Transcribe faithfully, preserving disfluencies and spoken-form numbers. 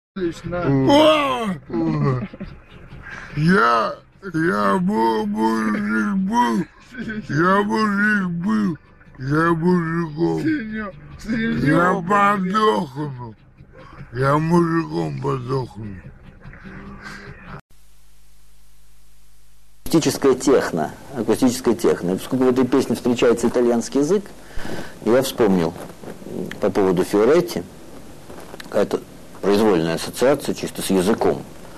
Я, я был мужик был, я мужик был, я мужиком. Я подохну, я мужиком подохну. Акустическая техно, акустическая техно. И поскольку в этой песне встречается итальянский язык, я вспомнил по поводу Фиоретти, какая-то произвольная ассоциация чисто с языком.